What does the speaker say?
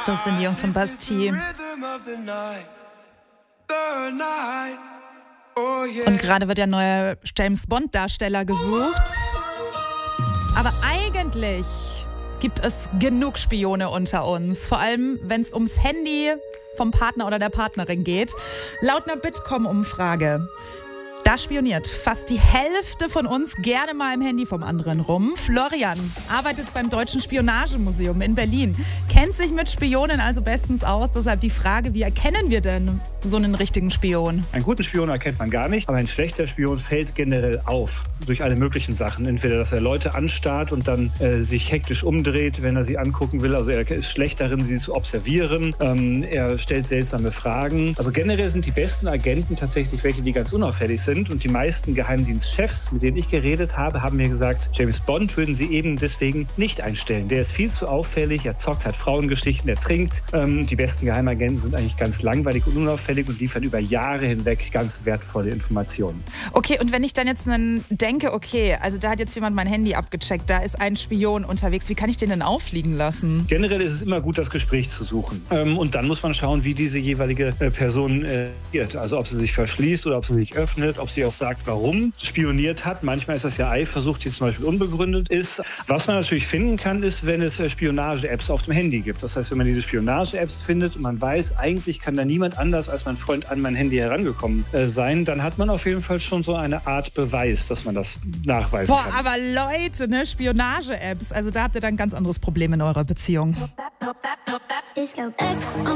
Das sind die Jungs von Bastille. Und gerade wird der neue James-Bond-Darsteller gesucht. Aber eigentlich gibt es genug Spione unter uns. Vor allem, wenn es ums Handy vom Partner oder der Partnerin geht. Laut einer Bitkom-Umfrage. Da spioniert fast die Hälfte von uns gerne mal im Handy vom anderen rum. Florian arbeitet beim Deutschen Spionagemuseum in Berlin, kennt sich mit Spionen also bestens aus. Deshalb die Frage, wie erkennen wir denn so einen richtigen Spion? Einen guten Spion erkennt man gar nicht, aber ein schlechter Spion fällt generell auf durch alle möglichen Sachen. Entweder, dass er Leute anstarrt und dann sich hektisch umdreht, wenn er sie angucken will. Also er ist schlecht darin, sie zu observieren. Er stellt seltsame Fragen. Also generell sind die besten Agenten tatsächlich welche, die ganz unauffällig sind. Und die meisten Geheimdienstchefs, mit denen ich geredet habe, haben mir gesagt, James Bond würden sie eben deswegen nicht einstellen. Der ist viel zu auffällig, er zockt, hat Frauengeschichten, er trinkt. Die besten Geheimagenten sind eigentlich ganz langweilig und unauffällig und liefern über Jahre hinweg ganz wertvolle Informationen. Okay, und wenn ich dann jetzt denke, okay, also da hat jetzt jemand mein Handy abgecheckt, da ist ein Spion unterwegs, wie kann ich den denn auffliegen lassen? Generell ist es immer gut, das Gespräch zu suchen. Und dann muss man schauen, wie diese jeweilige Person reagiert. Also ob sie sich verschließt oder ob sie sich öffnet, ob sie auch sagt, warum spioniert hat. Manchmal ist das ja Eifersucht, die zum Beispiel unbegründet ist. Was man natürlich finden kann, ist, wenn es Spionage-Apps auf dem Handy gibt. Das heißt, wenn man diese Spionage-Apps findet und man weiß, eigentlich kann da niemand anders als mein Freund an mein Handy herangekommen sein, dann hat man auf jeden Fall schon so eine Art Beweis, dass man das nachweisen kann. Boah, aber Leute, ne, Spionage-Apps, also da habt ihr dann ein ganz anderes Problem in eurer Beziehung.